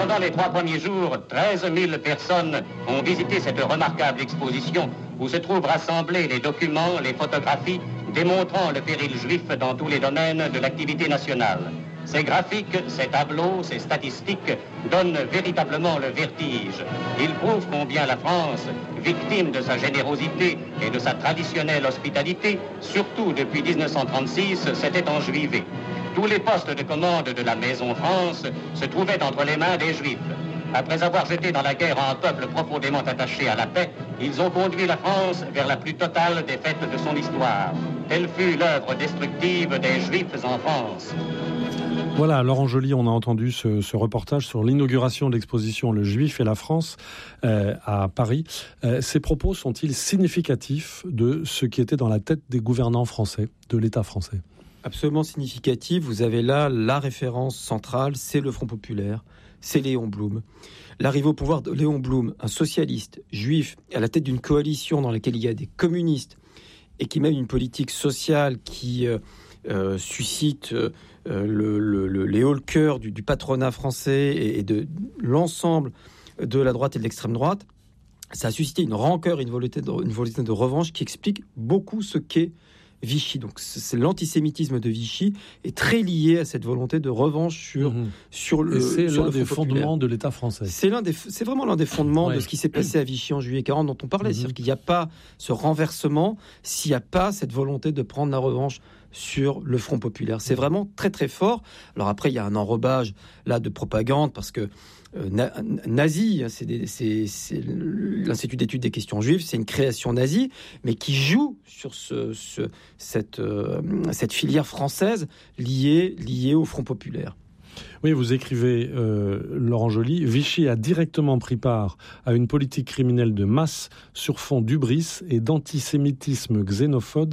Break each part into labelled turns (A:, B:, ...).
A: Pendant les 3 premiers jours, 13 000 personnes ont visité cette remarquable exposition où se trouvent rassemblés les documents, les photographies démontrant le péril juif dans tous les domaines de l'activité nationale. Ces graphiques, ces tableaux, ces statistiques donnent véritablement le vertige. Ils prouvent combien la France, victime de sa générosité et de sa traditionnelle hospitalité, surtout depuis 1936, s'était enjuivée. Tous les postes de commande de la Maison France se trouvaient entre les mains des Juifs. Après avoir jeté dans la guerre un peuple profondément attaché à la paix, ils ont conduit la France vers la plus totale défaite de son histoire. Telle fut l'œuvre destructive des Juifs en France.
B: Voilà, Laurent Joly, on a entendu ce reportage sur l'inauguration de l'exposition Le Juif et la France à Paris. Ces propos sont-ils significatifs de ce qui était dans la tête des gouvernants français, de l'État français ?
C: Absolument significatif. Vous avez là la référence centrale, c'est le Front populaire, c'est Léon Blum. L'arrivée au pouvoir de Léon Blum, un socialiste juif à la tête d'une coalition dans laquelle il y a des communistes et qui mène une politique sociale qui suscite les hauts le cœur du patronat français et de l'ensemble de la droite et de l'extrême droite, ça a suscité une rancœur et une volonté de revanche qui explique beaucoup ce qu'est Vichy. Donc c'est l'antisémitisme de Vichy est très lié à cette volonté de revanche sur le. Et
B: c'est
C: sur
B: l'un
C: le
B: des
C: Front populaire.
B: fondements de l'État français.
C: C'est vraiment l'un des fondements de ce qui s'est passé à Vichy en juillet 40 dont on parlait. C'est-à-dire qu'il n'y a pas ce renversement s'il n'y a pas cette volonté de prendre la revanche sur le Front populaire. C'est vraiment très très fort. Alors après il y a un enrobage là de propagande parce que nazi, c'est l'Institut d'études des questions juives, c'est une création nazie, mais qui joue sur cette filière française liée au Front populaire.
B: Oui, vous écrivez, Laurent Joly, Vichy a directement pris part à une politique criminelle de masse sur fond d'hubris et d'antisémitisme xénophobe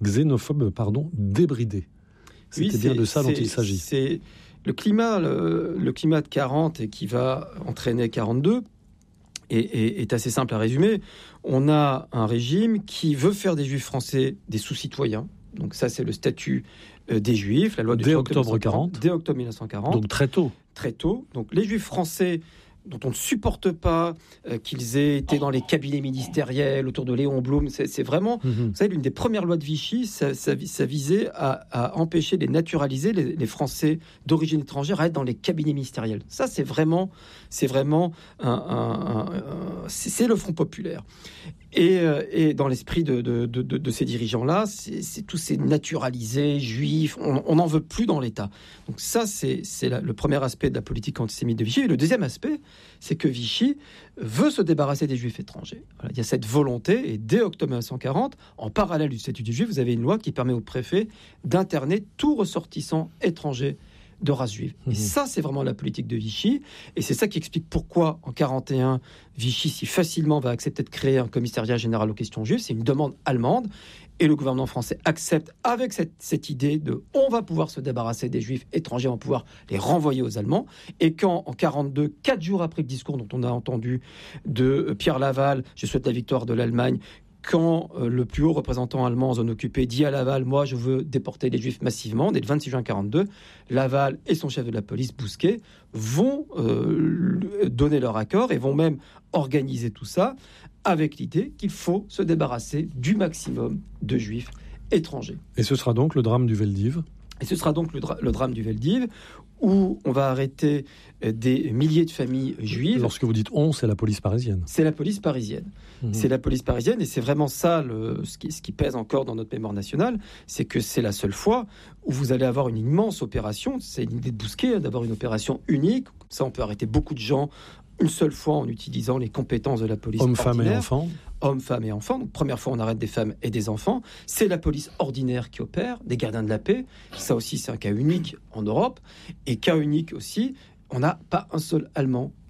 B: débridé. C'était bien de ça dont il s'agit.
C: C'est le climat de 40 et qui va entraîner 42 est assez simple à résumer. On a un régime qui veut faire des Juifs français des sous-citoyens. Donc ça, c'est le statut des Juifs, la loi du 3 octobre 40. Dès octobre 1940.
B: Donc très tôt.
C: Très tôt. Donc les Juifs français dont on ne supporte pas qu'ils aient été dans les cabinets ministériels autour de Léon Blum. C'est vraiment, vous savez, l'une des premières lois de Vichy, ça visait à empêcher de naturaliser les Français d'origine étrangère à être dans les cabinets ministériels. Ça, c'est vraiment c'est le Front populaire. Et dans l'esprit de ces dirigeants-là, c'est tous ces naturalisés juifs, on n'en veut plus dans l'État. Donc ça, c'est le premier aspect de la politique antisémite de Vichy. Et le deuxième aspect, c'est que Vichy veut se débarrasser des juifs étrangers. Voilà, il y a cette volonté, et dès octobre 1940, en parallèle du statut du juif, vous avez une loi qui permet au préfet d'interner tout ressortissant étranger de race juive. Et ça, c'est vraiment la politique de Vichy. Et c'est ça qui explique pourquoi, en 1941, Vichy si facilement va accepter de créer un commissariat général aux questions juives. C'est une demande allemande. Et le gouvernement français accepte avec cette idée de « on va pouvoir se débarrasser des juifs étrangers, on va pouvoir les renvoyer aux Allemands ». Et quand, en 1942, 4 jours après le discours dont on a entendu de Pierre Laval, « Je souhaite la victoire de l'Allemagne », quand le plus haut représentant allemand en zone occupée dit à Laval « Moi, je veux déporter les Juifs massivement », dès le 26 juin 1942, Laval et son chef de la police, Bousquet, vont donner leur accord et vont même organiser tout ça avec l'idée qu'il faut se débarrasser du maximum de Juifs étrangers.
B: Et ce sera donc le drame du Veldiv.
C: Et ce sera donc le drame du Veldiv, où on va arrêter des milliers de familles juives.
B: Lorsque vous dites « on », c'est la police parisienne.
C: C'est la police parisienne. C'est la police parisienne, et c'est vraiment ça ce qui pèse encore dans notre mémoire nationale, c'est que c'est la seule fois où vous allez avoir une immense opération. C'est l'idée de Bousquet, d'avoir une opération unique. Ça, on peut arrêter beaucoup de gens une seule fois en utilisant les compétences de la police
B: Hommes,
C: ordinaire.
B: femmes et enfants.
C: Hommes, femmes et enfants. Donc, première fois, on arrête des femmes et des enfants. C'est la police ordinaire qui opère, des gardiens de la paix. Ça aussi, c'est un cas unique en Europe. Et cas unique aussi, on n'a pas un seul Allemand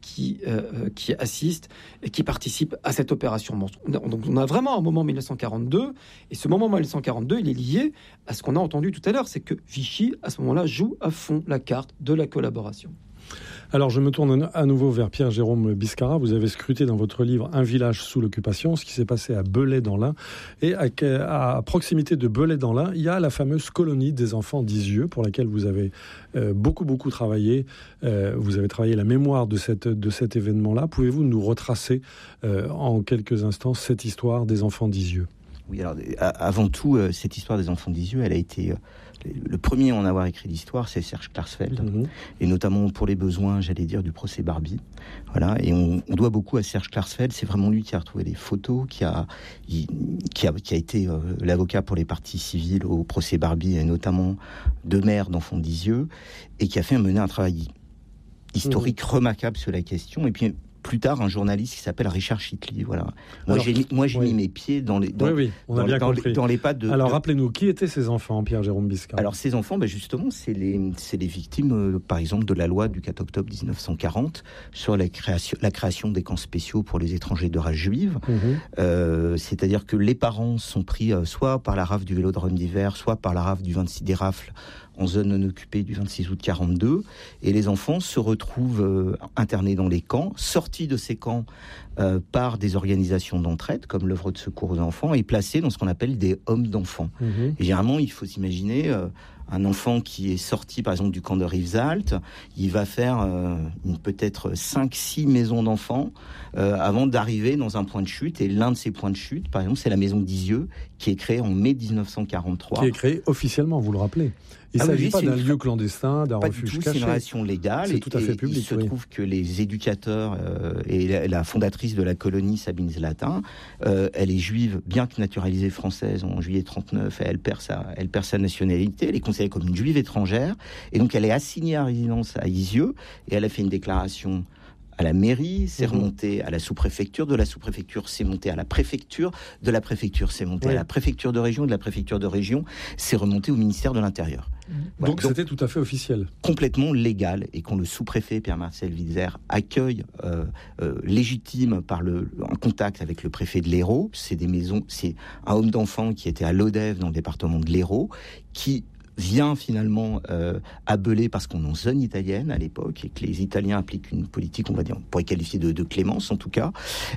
C: qui assistent et qui participent à cette opération monstre. Donc on a vraiment un moment 1942, et ce moment 1942, il est lié à ce qu'on a entendu tout à l'heure, c'est que Vichy, à ce moment-là, joue à fond la carte de la collaboration.
B: Alors, je me tourne à nouveau vers Pierre-Jérôme Biscarat. Vous avez scruté dans votre livre Un village sous l'occupation, ce qui s'est passé à Belay-dans-l'Ain. Et à proximité de Belay-dans-l'Ain, il y a la fameuse colonie des enfants d'Isieux, pour laquelle vous avez beaucoup travaillé. Vous avez travaillé la mémoire de cet événement-là. Pouvez-vous nous retracer en quelques instants cette histoire des enfants d'Isieux ?
D: Oui, alors avant tout, cette histoire des enfants d'Isieux, elle a été... Le premier à en avoir écrit l'histoire, c'est Serge Klarsfeld, et notamment pour les besoins, j'allais dire, du procès Barbie. Voilà, et on doit beaucoup à Serge Klarsfeld. C'est vraiment lui qui a retrouvé les photos, qui a été l'avocat pour les parties civiles au procès Barbie, et notamment de mères d'enfants d'Isieux, et qui a mené un travail historique remarquable sur la question. Et puis plus tard, un journaliste qui s'appelle Richard Chitli. Voilà. Moi, j'ai mis mes pieds dans les pas de...
B: Alors, rappelez-nous, qui étaient ces enfants, Pierre-Jérôme Biscarat ?
D: Alors, ces enfants, justement, c'est les victimes, par exemple, de la loi du 4 octobre 1940 sur la création des camps spéciaux pour les étrangers de race juive. C'est-à-dire que les parents sont pris soit par la rafle du Vélodrome d'hiver, soit par la rafle du 26 des rafles en zone non occupée du 26 août 42, et les enfants se retrouvent internés dans les camps, sortis de ces camps par des organisations d'entraide, comme l'œuvre de secours aux enfants, et placés dans ce qu'on appelle des hommes d'enfants. Et généralement, il faut s'imaginer un enfant qui est sorti, par exemple, du camp de Rivesaltes, il va faire peut-être 5-6 maisons d'enfants avant d'arriver dans un point de chute. Et l'un de ces points de chute, par exemple, c'est la maison d'Isieux, qui est créée en mai 1943.
B: Qui est créée officiellement, vous le rappelez. Il ne s'agit pas d'un lieu clandestin, d'un refuge caché.
D: C'est une relation légale.
B: C'est tout à fait public.
D: Il se trouve que les éducateurs et la fondatrice de la colonie, Sabine Zlatin, elle est juive, bien que naturalisée française en juillet 1939. Elle perd sa nationalité. Elle est considérée comme une juive étrangère. Et donc, elle est assignée à résidence à Isieux. Et elle a fait une déclaration à la mairie, c'est remonté à la sous-préfecture, de la sous-préfecture, c'est monté à la préfecture, de la préfecture, c'est monté à la préfecture de région, de la préfecture de région, c'est remonté au ministère de l'Intérieur.
B: Voilà. Donc c'était tout à fait officiel.
D: Complètement légal, et quand le sous-préfet Pierre-Marcel Wilzer accueille, légitime par un contact avec le préfet de l'Hérault, c'est un homme d'enfant qui était à Lodève dans le département de l'Hérault, qui vient finalement à Belay parce qu'on est en zone italienne à l'époque et que les Italiens appliquent une politique, on va dire, on pourrait qualifier de clémence en tout cas.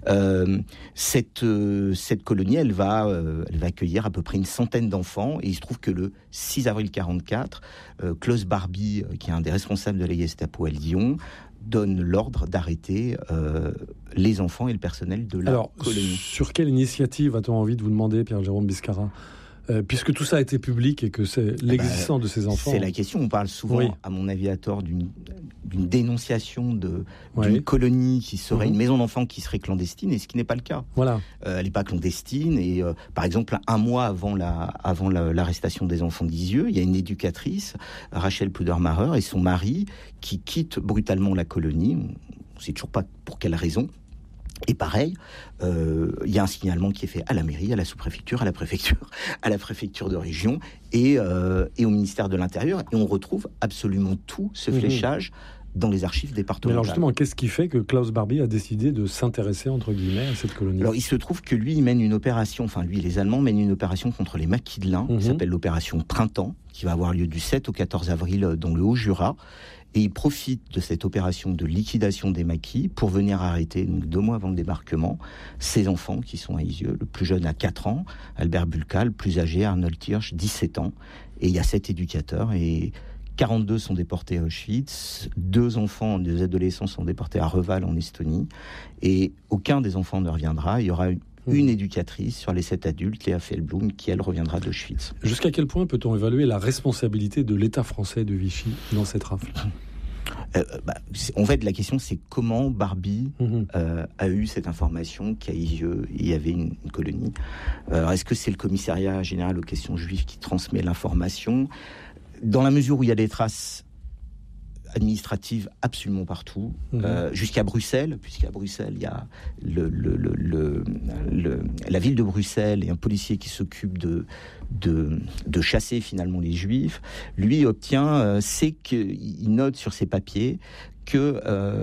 D: Cette colonie, elle va accueillir à peu près une centaine d'enfants, et il se trouve que le 6 avril 1944, Klaus Barbie, qui est un des responsables de la Gestapo à Lyon, donne l'ordre d'arrêter les enfants et le personnel de la colonie.
B: Sur quelle initiative a-t-on envie de vous demander, Pierre-Jérôme Biscarat ? Puisque tout ça a été public et que c'est l'existence de ces enfants...
D: C'est la question. On parle souvent, à mon avis à tort, d'une dénonciation d'une colonie qui serait une maison d'enfants qui serait clandestine, et ce qui n'est pas le cas.
B: Voilà.
D: Elle n'est pas clandestine, et par exemple, un mois avant l'arrestation des enfants d'Isieux, il y a une éducatrice, Rachel Pludermacher, et son mari, qui quittent brutalement la colonie. On ne sait toujours pas pour quelle raison. Et pareil, il y a un signalement qui est fait à la mairie, à la sous-préfecture, à la préfecture de région et au ministère de l'Intérieur. Et on retrouve absolument tout ce fléchage dans les archives départementales.
B: Mais alors justement, qu'est-ce qui fait que Klaus Barbie a décidé de s'intéresser, entre guillemets, à cette colonie ?
D: Alors il se trouve que lui, les Allemands mènent une opération contre les maquis de lin, qui s'appelle l'opération Printemps, qui va avoir lieu du 7 au 14 avril dans le Haut-Jura. Et il profite de cette opération de liquidation des maquis pour venir arrêter, donc 2 mois avant le débarquement, ces enfants qui sont à Isieux. Le plus jeune a 4 ans, Albert Bulka, le plus âgé, Arnold Hirsch, 17 ans. Et il y a 7 éducateurs, et 42 sont déportés à Auschwitz, 2 adolescents sont déportés à Reval en Estonie, et aucun des enfants ne reviendra. Il y aura une éducatrice sur les 7 adultes, Léa Feldblum, qui elle reviendra d'Auschwitz.
B: Jusqu'à quel point peut-on évaluer la responsabilité de l'État français de Vichy dans cette rafle ?
D: En fait, la question, c'est comment Barbie a eu cette information qu'à Isieux, il y avait une colonie. Est-ce que c'est le commissariat général aux questions juives qui transmet l'information ? Dans la mesure où il y a des traces administrative absolument partout, jusqu'à Bruxelles, puisqu'à Bruxelles, il y a la ville de Bruxelles et un policier qui s'occupe de chasser finalement les Juifs. Lui obtient, il note sur ses papiers que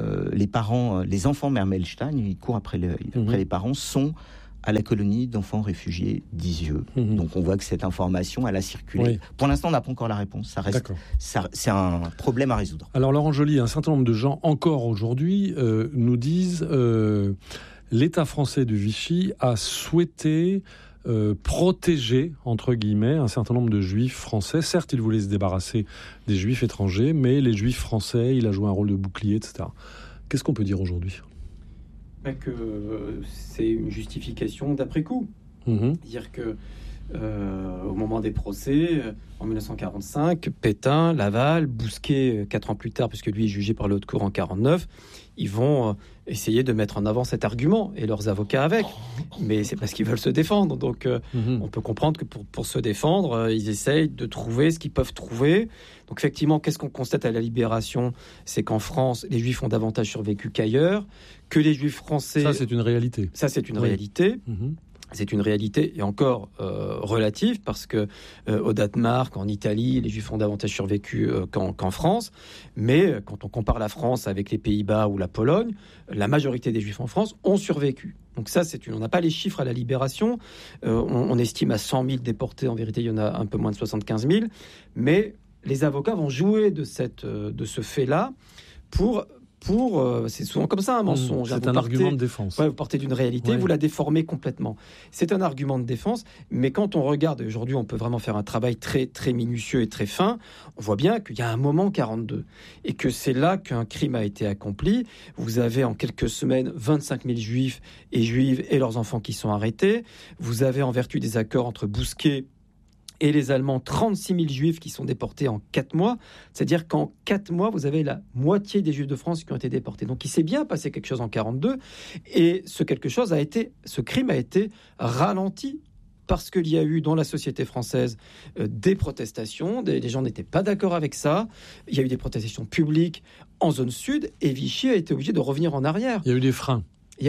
D: les enfants Mermelstein, il court après les parents, sont à la colonie d'enfants réfugiés d'Isieux. Donc on voit que cette information, elle a circulé. Oui. Pour l'instant, on n'a pas encore la réponse. C'est un problème à résoudre.
B: Alors Laurent Joly, un certain nombre de gens, encore aujourd'hui, nous disent l'État français de Vichy a souhaité protéger, entre guillemets, un certain nombre de juifs français. Certes, il voulait se débarrasser des juifs étrangers, mais les juifs français, il a joué un rôle de bouclier, etc. Qu'est-ce qu'on peut dire aujourd'hui ?
C: Que c'est une justification d'après-coup. Dire que au moment des procès, en 1945, Pétain, Laval, Bousquet, 4 ans plus tard, puisque lui est jugé par le haute cour en 49, ils vont essayer de mettre en avant cet argument, et leurs avocats avec. Mais c'est parce qu'ils veulent se défendre. Donc on peut comprendre que pour se défendre, ils essayent de trouver ce qu'ils peuvent trouver. Donc effectivement, qu'est-ce qu'on constate à la Libération ? C'est qu'en France, les Juifs ont davantage survécu qu'ailleurs, que les Juifs français...
B: Ça, c'est une réalité.
C: Ça, c'est une réalité. C'est une réalité, et encore relative, parce que au Danemark, en Italie, les Juifs ont davantage survécu qu'en France. Mais quand on compare la France avec les Pays-Bas ou la Pologne, la majorité des Juifs en France ont survécu. Donc ça, on n'a pas les chiffres à la Libération. On estime à 100 000 déportés. En vérité, il y en a un peu moins de 75 000. Mais les avocats vont jouer de ce fait-là pour c'est souvent comme ça un mensonge.
B: C'est un argument de défense.
C: Vous partez d'une réalité, vous la déformez complètement. C'est un argument de défense, mais quand on regarde, aujourd'hui on peut vraiment faire un travail très, très minutieux et très fin, on voit bien qu'il y a un moment 42, et que c'est là qu'un crime a été accompli. Vous avez en quelques semaines 25 000 juifs et juives et leurs enfants qui sont arrêtés. Vous avez, en vertu des accords entre Bousquet et les Allemands, 36 000 Juifs qui sont déportés en 4 mois. C'est-à-dire qu'en 4 mois, vous avez la moitié des Juifs de France qui ont été déportés. Donc il s'est bien passé quelque chose en 42. Et ce crime a été ralenti parce qu'il y a eu dans la société française des protestations. Les gens n'étaient pas d'accord avec ça. Il y a eu des protestations publiques en zone sud. Et Vichy a été obligé de revenir en arrière.
B: Il y a eu des freins.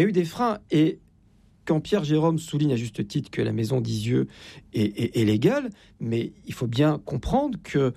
C: Et quand Pierre Jérôme souligne à juste titre que la maison d'Isieux est légale, mais il faut bien comprendre que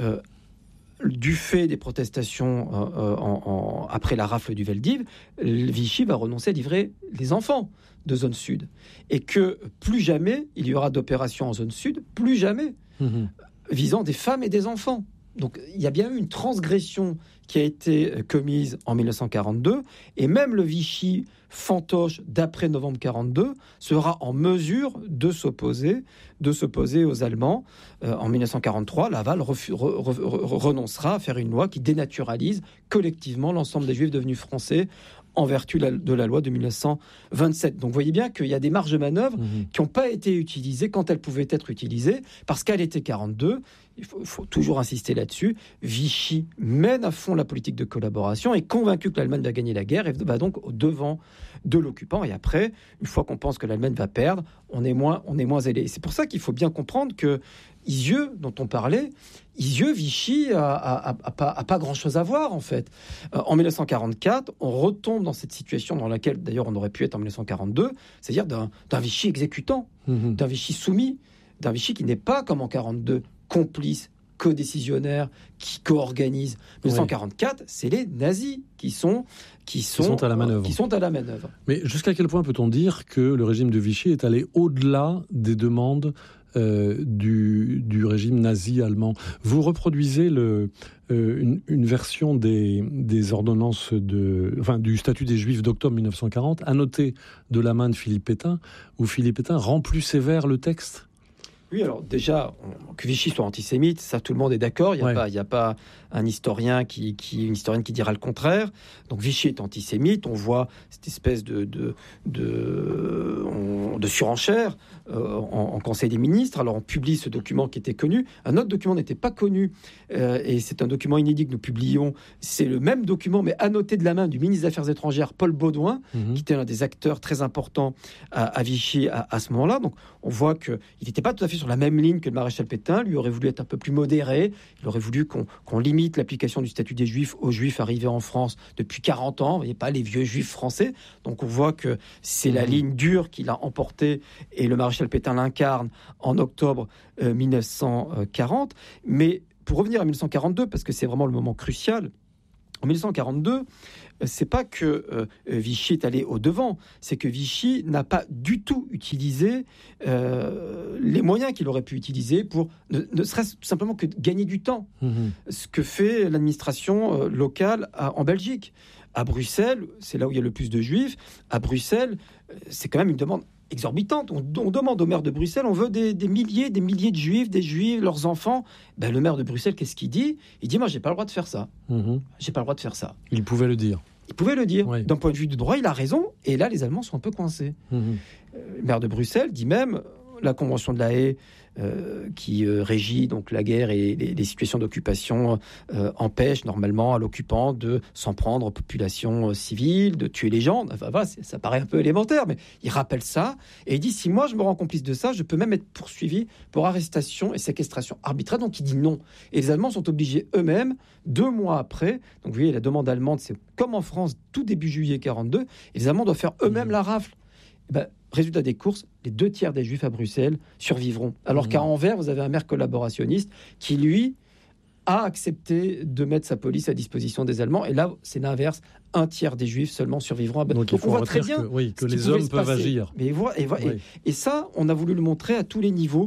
C: du fait des protestations après la rafle du Veldiv, Vichy va renoncer à livrer les enfants de zone sud. Et que plus jamais il y aura d'opérations en zone sud, plus jamais, visant des femmes et des enfants. Donc il y a bien eu une transgression qui a été commise en 1942, et même le Vichy fantoche d'après novembre 42 sera en mesure de s'opposer aux Allemands. En 1943, Laval renoncera à faire une loi qui dénaturalise collectivement l'ensemble des Juifs devenus français en vertu de la loi de 1927. Donc vous voyez bien qu'il y a des marges de manœuvre qui n'ont pas été utilisées quand elles pouvaient être utilisées, parce qu'à l'été 42, il faut toujours insister là-dessus, Vichy mène à fond la politique de collaboration, est convaincu que l'Allemagne va gagner la guerre et va donc au devant de l'occupant. Et après, une fois qu'on pense que l'Allemagne va perdre, on est moins zélé. C'est pour ça qu'il faut bien comprendre que Isieux, dont on parlait, Vichy a pas grand-chose à voir, en fait. En 1944, on retombe dans cette situation dans laquelle, d'ailleurs, on aurait pu être en 1942, c'est-à-dire d'un Vichy exécutant, d'un Vichy soumis, d'un Vichy qui n'est pas, comme en 1942, complice, co-décisionnaire, qui co-organise. 1944, c'est les nazis qui sont à la manœuvre.
B: Mais jusqu'à quel point peut-on dire que le régime de Vichy est allé au-delà des demandes du régime nazi allemand? Vous reproduisez une version des ordonnances du statut des Juifs d'octobre 1940, annotée de la main de Philippe Pétain, où Philippe Pétain rend plus sévère le texte.
C: Oui, alors déjà, que Vichy soit antisémite, ça tout le monde est d'accord. Il n'y a pas un historien une historienne qui dira le contraire. Donc Vichy est antisémite. On voit cette espèce de surenchère en Conseil des ministres. Alors on publie ce document qui était connu. Un autre document n'était pas connu, et c'est un document inédit que nous publions. C'est le même document, mais annoté de la main du ministre des Affaires étrangères, Paul Baudouin, qui était l'un des acteurs très importants à Vichy à ce moment-là. Donc on voit qu'il n'était pas tout à fait sur la même ligne que le maréchal Pétain. Lui aurait voulu être un peu plus modéré. Il aurait voulu qu'on limite limite l'application du statut des Juifs aux Juifs arrivés en France depuis 40 ans. Vous voyez pas les vieux Juifs français. Donc on voit que c'est la ligne dure qu'il a emportée et le maréchal Pétain l'incarne en octobre 1940. Mais pour revenir à 1942, parce que c'est vraiment le moment crucial, en 1942, c'est pas que Vichy est allé au-devant, c'est que Vichy n'a pas du tout utilisé les moyens qu'il aurait pu utiliser pour ne serait-ce tout simplement que gagner du temps. Ce que fait l'administration locale en Belgique. À Bruxelles, c'est là où il y a le plus de Juifs, à Bruxelles, c'est quand même une demande exorbitante. On demande au maire de Bruxelles, on veut des milliers de Juifs, des Juifs, leurs enfants. Ben, le maire de Bruxelles, qu'est-ce qu'il dit ? Il dit, moi, j'ai pas le droit de faire ça. J'ai pas le droit de faire ça.
B: Il pouvait le dire.
C: Il pouvait le dire.
B: Oui.
C: D'un point de vue du droit, il a raison. Et là, les Allemands sont un peu coincés. Le maire de Bruxelles dit même, la Convention de La Haye, qui régit donc la guerre et les situations d'occupation empêche normalement à l'occupant de s'en prendre aux populations civiles, de tuer les gens. Enfin, voilà, ça paraît un peu élémentaire, mais il rappelle ça et il dit si moi je me rends complice de ça, je peux même être poursuivi pour arrestation et séquestration arbitraire. Donc il dit non. Et les Allemands sont obligés eux-mêmes, 2 mois après, donc vous voyez la demande allemande, c'est comme en France tout début juillet 42, et les Allemands doivent faire eux-mêmes la rafle. Résultat des courses, les 2 tiers des Juifs à Bruxelles survivront. Alors qu'à Anvers, vous avez un maire collaborationniste qui, lui, a accepté de mettre sa police à disposition des Allemands. Et là, c'est l'inverse. 1 tiers des Juifs seulement survivront.
B: Donc on voit très bien que les hommes peuvent agir.
C: Et ça, on a voulu le montrer à tous les niveaux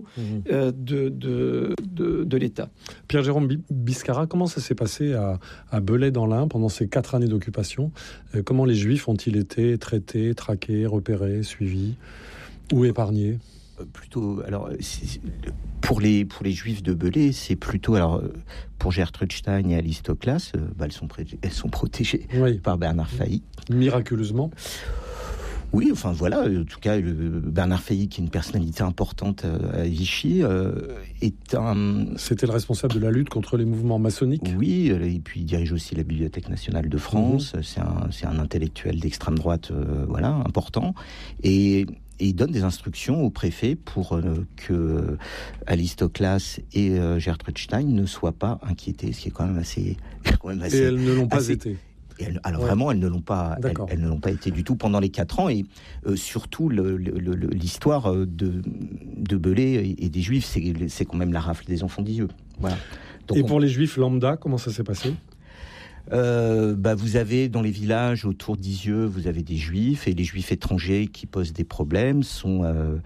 C: de l'État.
B: Pierre-Jérôme Biscarat, comment ça s'est passé à Belay dans l'Ain pendant ces 4 années d'occupation ? Comment les Juifs ont-ils été traités, traqués, repérés, suivis ou épargnés ?
D: Plutôt, alors, pour les Juifs de Belay, c'est plutôt, alors, pour Gertrude Stein et Alice Toklas, elles sont protégées par Bernard Failly.
B: Miraculeusement.
D: Oui, enfin voilà, en tout cas, Bernard Failly, qui est une personnalité importante à Vichy, est un...
B: C'était le responsable de la lutte contre les mouvements maçonniques.
D: Oui, et puis il dirige aussi la Bibliothèque nationale de France. C'est un intellectuel d'extrême droite, important. Et il donne des instructions au préfet pour que Alice Toklas et Gertrude Stein ne soient pas inquiétées, ce qui est quand même assez...
B: Et elles ne l'ont pas été.
D: Vraiment, elles ne l'ont pas. Elles ne l'ont pas été du tout pendant les 4 ans. Et surtout, l'histoire de Belay et des Juifs, c'est quand même la rafle des enfants d'Ieux. Voilà.
B: Donc, pour les Juifs lambda, comment ça s'est passé ?
D: Vous avez dans les villages autour d'Isieux, vous avez des Juifs, et les Juifs étrangers qui posent des problèmes sont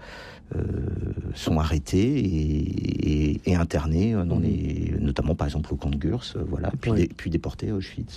D: arrêtés et internés notamment par exemple au camp de Gurs, puis déportés à Auschwitz.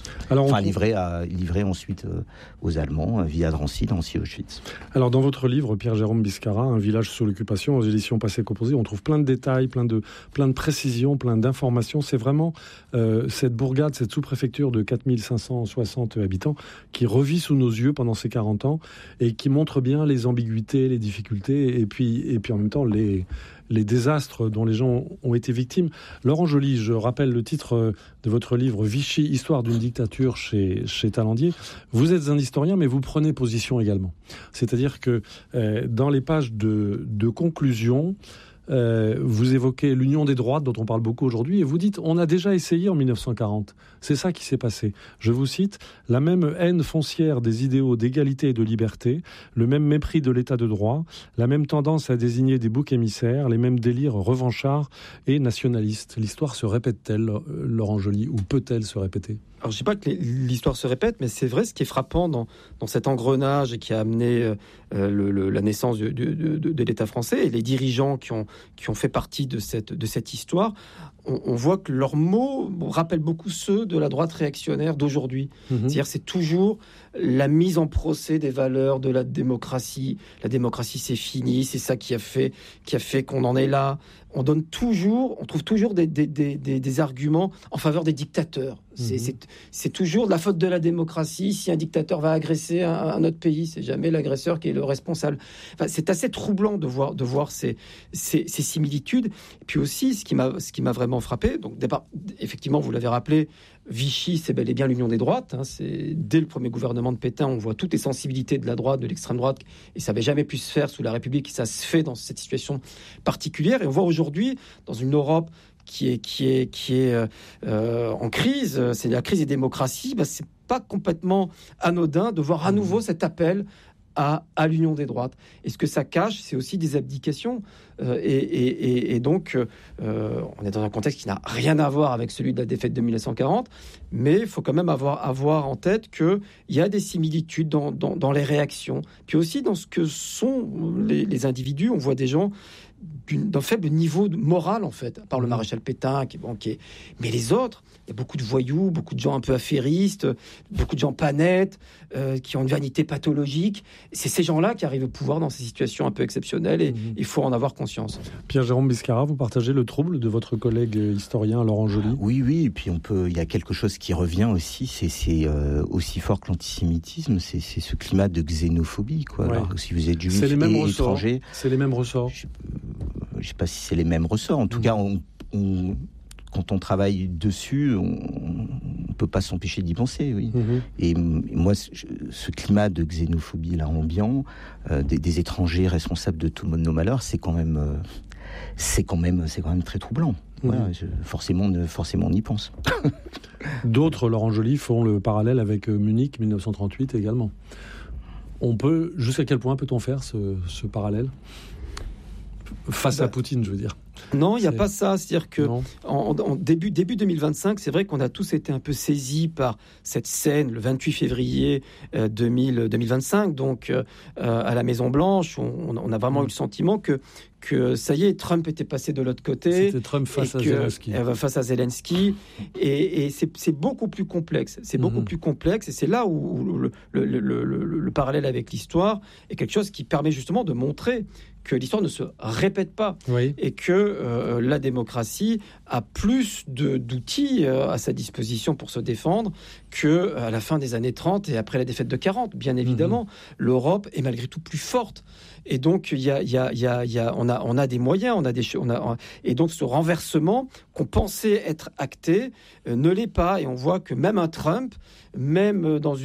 D: Livrés ensuite aux Allemands via Drancy, Auschwitz.
B: Alors dans votre livre, Pierre-Jérôme Biscarat, Un village sous l'occupation, aux éditions Passé Composé, on trouve plein de détails, plein de précisions, plein d'informations. C'est vraiment cette bourgade, cette sous-préfecture de 4560 habitants qui revit sous nos yeux pendant ces 40 ans et qui montre bien les ambiguïtés, les difficultés et puis en même temps les désastres dont les gens ont été victimes. Laurent Joly, je rappelle le titre de votre livre Vichy, histoire d'une dictature chez Talandier. Vous êtes un historien, mais vous prenez position également. C'est-à-dire que dans les pages de conclusion, vous évoquez l'union des droites dont on parle beaucoup aujourd'hui et vous dites on a déjà essayé en 1940. C'est ça qui s'est passé. Je vous cite, la même haine foncière des idéaux d'égalité et de liberté, le même mépris de l'état de droit, la même tendance à désigner des boucs émissaires, les mêmes délires revanchards et nationalistes. L'histoire se répète-t-elle, Laurent Joly, ou peut-elle se répéter ?
C: Alors je ne dis pas que l'histoire se répète, mais c'est vrai, ce qui est frappant dans cet engrenage et qui a amené la naissance de l'État français et les dirigeants qui ont fait partie de cette histoire, on voit que leurs mots rappellent beaucoup ceux de la droite réactionnaire d'aujourd'hui. C'est-à-dire c'est toujours la mise en procès des valeurs de la démocratie. La démocratie, c'est fini, c'est ça qui a fait qu'on en est là. On trouve toujours des arguments en faveur des dictateurs. C'est toujours de la faute de la démocratie si un dictateur va agresser un autre pays. C'est jamais l'agresseur qui est le responsable. Enfin, c'est assez troublant de voir ces similitudes. Et puis aussi, ce qui m'a vraiment frappé, donc effectivement, vous l'avez rappelé, Vichy, c'est bel et bien l'union des droites. C'est dès le premier gouvernement de Pétain, on voit toutes les sensibilités de la droite, de l'extrême droite, et ça n'avait jamais pu se faire sous la République. Et ça se fait dans cette situation particulière. Et on voit aujourd'hui, dans une Europe qui est en crise, c'est la crise des démocraties, c'est pas complètement anodin de voir à nouveau cet appel à l'union des droites. Et ce que ça cache, c'est aussi des abdications. Et donc, on est dans un contexte qui n'a rien à voir avec celui de la défaite de 1940, mais il faut quand même avoir en tête qu'il y a des similitudes dans les réactions, puis aussi dans ce que sont les individus. On voit des gens d'un faible niveau moral, en fait, par le maréchal Pétain, mais les autres, il y a beaucoup de voyous, beaucoup de gens un peu affairistes, beaucoup de gens pas nets, qui ont une vanité pathologique. C'est ces gens-là qui arrivent au pouvoir dans ces situations un peu exceptionnelles, et il faut en avoir conscience.
B: Pierre-Jérôme Biscarat, vous partagez le trouble de votre collègue historien Laurent Joly ?
D: Oui, et puis il y a quelque chose qui revient aussi, c'est aussi fort que l'antisémitisme, c'est ce climat de xénophobie, quoi.
B: Ouais.
D: Alors, si vous êtes juif
B: et
D: étranger...
B: C'est les mêmes ressorts.
D: Je ne sais pas si c'est les mêmes ressorts. En tout cas, quand on travaille dessus, on ne peut pas s'empêcher d'y penser, oui. Et moi, ce climat de xénophobie là ambiant, des étrangers responsables de tous nos malheurs, c'est quand même très troublant. Voilà, forcément, on y pense.
B: D'autres, Laurent Joly, font le parallèle avec Munich 1938 également. Jusqu'à quel point peut-on faire ce parallèle ? Face à Poutine, je veux dire.
C: Non, il n'y a pas ça. C'est-à-dire que en début 2025, c'est vrai qu'on a tous été un peu saisis par cette scène le 28 février 2025, donc à la Maison-Blanche. On a vraiment eu le sentiment que ça y est, Trump était passé de l'autre côté.
B: C'était Trump face à Zelensky.
C: Et c'est beaucoup plus complexe. C'est beaucoup plus complexe. Et c'est là où le parallèle avec l'histoire est quelque chose qui permet justement de montrer que l'histoire ne se répète pas, et que la démocratie a plus d'outils à sa disposition pour se défendre qu'à la fin des années 30 et après la défaite de 40. Bien évidemment, l'Europe est malgré tout plus forte. Et donc, on a des moyens, et donc ce renversement qu'on pensait être acté ne l'est pas. Et on voit que même un Trump, même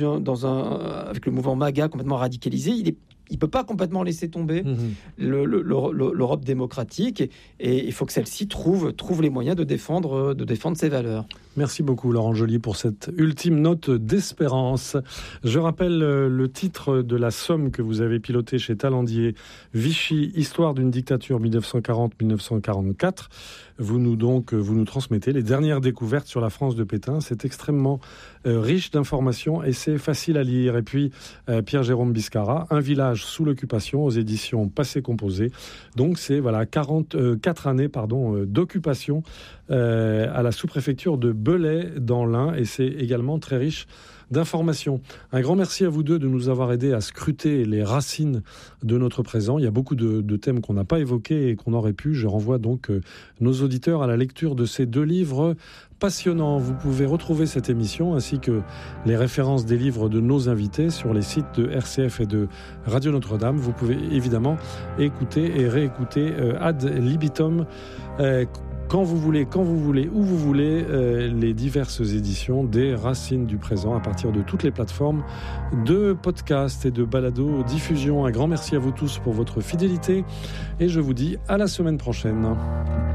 C: avec le mouvement MAGA complètement radicalisé, il ne peut pas complètement laisser tomber l'Europe démocratique, et il faut que celle-ci trouve les moyens de défendre ses valeurs.
B: Merci beaucoup Laurent Joly pour cette ultime note d'espérance. Je rappelle le titre de la somme que vous avez pilotée chez Talandier, Vichy, Histoire d'une dictature 1940-1944. Vous nous transmettez les dernières découvertes sur la France de Pétain. C'est extrêmement riche d'informations et c'est facile à lire. Et puis Pierre-Jérôme Biscarat, Un village sous l'occupation aux éditions Passé Composé. Donc c'est 4 années d'occupation à la sous-préfecture de Belay dans l'Ain, et c'est également très riche d'informations. Un grand merci à vous deux de nous avoir aidés à scruter les racines de notre présent. Il y a beaucoup de thèmes qu'on n'a pas évoqués et qu'on aurait pu. Je renvoie donc nos auditeurs à la lecture de ces 2 livres passionnants. Vous pouvez retrouver cette émission ainsi que les références des livres de nos invités sur les sites de RCF et de Radio Notre-Dame. Vous pouvez évidemment écouter et réécouter ad libitum quand vous voulez, où vous voulez, les diverses éditions des Racines du présent à partir de toutes les plateformes de podcast et de balado-diffusion. Un grand merci à vous tous pour votre fidélité et je vous dis à la semaine prochaine.